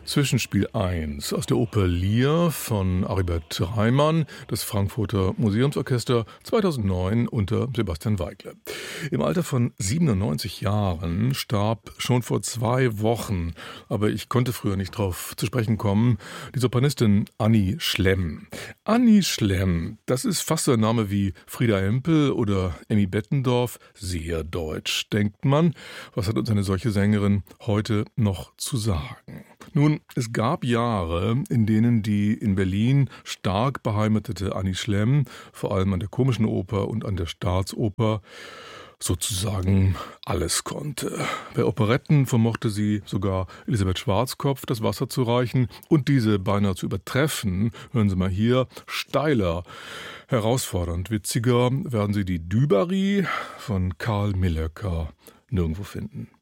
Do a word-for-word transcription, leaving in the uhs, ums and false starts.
Zwischenspiel eins aus der Oper Lear von Aribert Reimann, das Frankfurter Museumsorchester, zweitausendneun unter Sebastian Weigle. Im Alter von siebenundneunzig Jahren starb schon vor zwei Wochen, aber ich konnte früher nicht drauf zu sprechen kommen, die Sopranistin Annie Schlemm. Annie Schlemm, das ist fast so ein Name wie Frieda Hempel oder Emmy Bettendorf, sehr deutsch, denkt man. Was hat uns eine solche Sängerin heute noch zu sagen? Nun, es gab Jahre, in denen die in Berlin stark beheimatete Annie Schlemm, vor allem an der Komischen Oper und an der Staatsoper, sozusagen alles konnte. Bei Operetten vermochte sie sogar Elisabeth Schwarzkopf das Wasser zu reichen und diese beinahe zu übertreffen. Hören Sie mal hier, steiler, herausfordernd, witziger werden Sie die Dubarry von Karl Millöcker nirgendwo finden.